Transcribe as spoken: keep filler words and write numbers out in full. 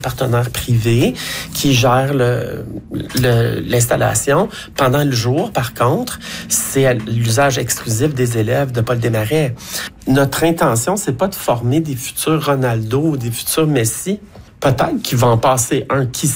partenaire privé qui gère le, le, l'installation. Pendant le jour, par contre, c'est à l'usage exclusif des élèves de Paul Desmarais. Notre intention, c'est pas de former des futurs Ronaldo ou des futurs Messi. Peut-être qu'ils vont en passer un, qui